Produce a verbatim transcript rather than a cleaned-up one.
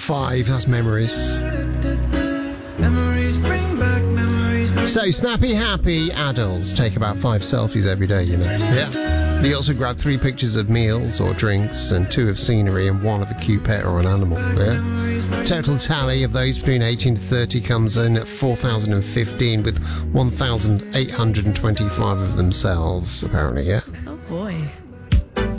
five, that's Memories. Memories bring back memories. Bring So, snappy, happy adults take about five selfies every day, you know. Yeah. They also grab three pictures of meals or drinks and two of scenery and one of a cute pet or an animal. Yeah. Total tally of those between eighteen to thirty comes in at four thousand fifteen, with one thousand eight hundred twenty-five of themselves, apparently, yeah. Oh boy.